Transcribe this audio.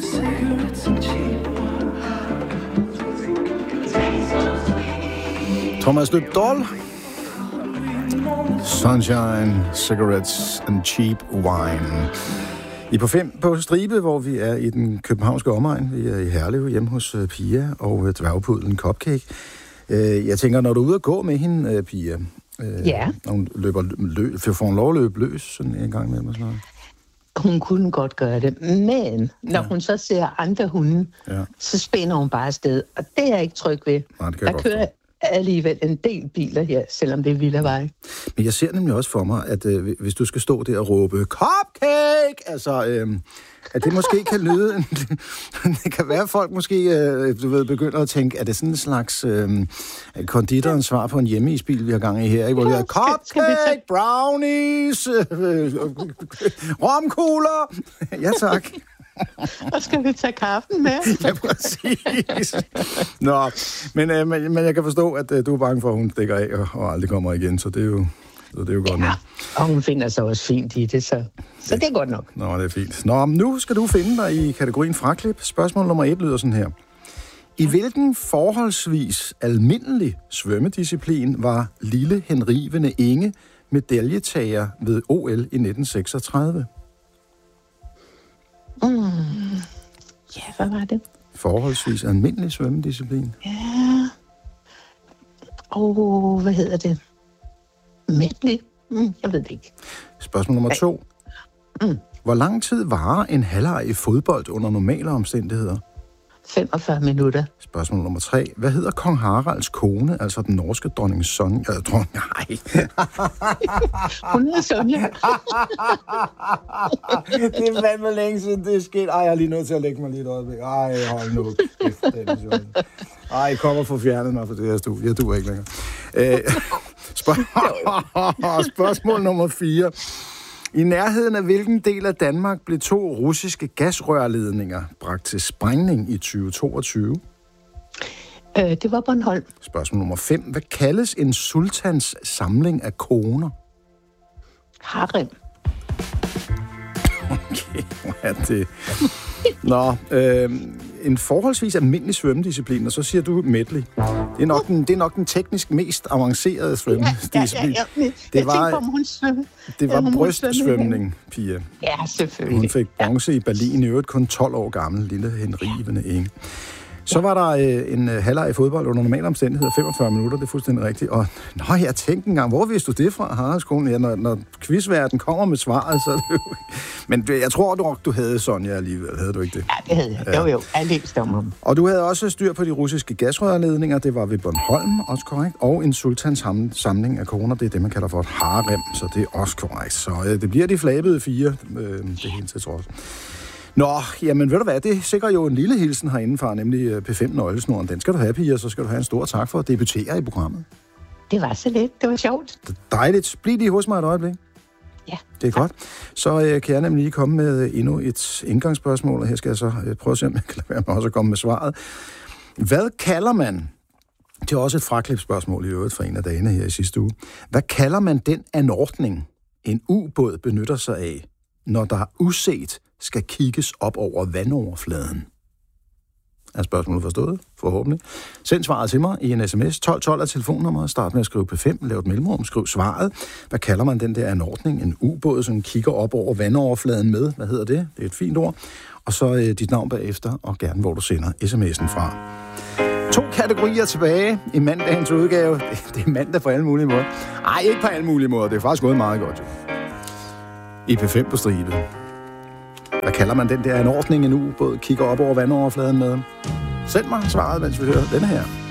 Thomas Dybdahl. Sunshine, cigarettes and cheap wine. I på 5 på Stribe, hvor vi er i den københavnske omegn. Vi er i Herlev hjemme hos Pia og dværgpudlen Cupcake. Jeg tænker, når du er ude at gå med hende, Pia, når hun får hun lov at løbe løs sådan en gang med mig sådan noget. Hun kunne godt gøre det, men når hun så ser andre hunde, så spænder hun bare afsted, og det er jeg ikke tryg ved. Nej, det kan der kører alligevel en del biler her, selvom det er villavej. Men jeg ser nemlig også for mig, at hvis du skal stå der og råbe Cupcake, altså, at det måske kan lyde... det kan være, at folk måske begynder at tænke, at det er sådan en slags konditorens svar på en hjemmeisbil, vi har gang i her, ikke? Hvor vi har Cupcake, brownies, romkugler. Ja, tak. Og skal vi tage kaffen med? Ja, præcis. Nå, men jeg kan forstå, at du er bange for, at hun stikker af og aldrig kommer igen, så det er jo godt nok. Og hun finder sig også fint i det, så det er godt nok. Nå, det er fint. Nå, nu skal du finde dig i kategorien fraklip. Spørgsmål nummer 1 lyder sådan her. I hvilken forholdsvis almindelig svømmedisciplin var lille henrivende Inge medaljetager ved OL i 1936? Ja, hvad var det? Forholdsvis almindelig svømmedisciplin. Ja. Hvad hedder det? Medley? Jeg ved det ikke. Spørgsmål nummer 2. Hvor lang tid varer en halvleg i fodbold under normale omstændigheder? 45 minutter. Spørgsmål nummer 3. Hvad hedder kong Haralds kone, altså den norske dronning Sonja? Nej. Hun er Sonja. Det er fandme længe siden, det er sket. Jeg er lige nødt til at lægge mig lidt øjeblik. Hold nu. I kommer for fjernet mig fra det her studie. Jeg duer ikke længere. Spørgsmål nummer 4. I nærheden af hvilken del af Danmark blev 2 russiske gasrørledninger bragt til sprængning i 2022? Det var Bornholm. Spørgsmål nummer 5. Hvad kaldes en sultans samling af koner? Harem. Okay, hvad er det? Nå, en forholdsvis almindelig svømmedisciplin, og så siger du medley. Det er nok den teknisk mest avancerede svømmedisciplin. Det var brystsvømning, Pia. Ja, selvfølgelig. Hun fik bronze i Berlin, i øvrigt kun 12 år gammel, lille henrivende Inge. Så var der en halvleg i fodbold under normale omstændigheder, 45 minutter, det er fuldstændig rigtigt. Og jeg tænkte engang, hvor vidste du det fra, Haraldskolen? Ja, når quizværten kommer med svaret, så er det jo... Men jeg tror, du havde Sonja alligevel, havde du ikke det? Ja, det havde jeg. Jo, jeg læste om ham. Og du havde også styr på de russiske gasrørledninger, det var ved Bornholm, også korrekt. Og en sultans samling af koner, det er det, man kalder for et harem, så det er også korrekt. Så det bliver de flabede 4, det hele til trods. Nå, jamen ved du hvad, det sikrer jo en lille hilsen herindefra, nemlig P5-nøglesnoren. Den skal du have, Pia, så skal du have en stor tak for at debutere i programmet. Det var så lidt, det var sjovt. Dejligt. Bliv lige hos mig et øjeblik. Ja. Det er godt. Så kan jeg nemlig lige komme med endnu et indgangsspørgsmål, og her skal jeg så prøve at se, om jeg kan lade være med også at komme med svaret. Hvad kalder man, det er også et fraklipsspørgsmål i øvrigt fra en af dagene her i sidste uge, hvad kalder man den anordning, en ubåd benytter sig af, når der uset skal kigges op over vandoverfladen? Er spørgsmålet forstået? Forhåbentlig. Send svaret til mig i en sms. 1212 er telefonnummeret. Start med at skrive P5. Lav et mellemrum. Skriv svaret. Hvad kalder man den der anordning? En ubåd, som kigger op over vandoverfladen med. Hvad hedder det? Det er et fint ord. Og så dit navn bagefter, og gerne hvor du sender sms'en fra. 2 kategorier tilbage i mandagens udgave. Det er mandag på alle mulige måder. Ej, ikke på alle mulige måder. Det er faktisk gået meget godt. I P5 på Stribe. Hvad kalder man den der anordning, en ubåd kigger op over vandoverfladen med? Send mig svaret, mens vi hører denne her.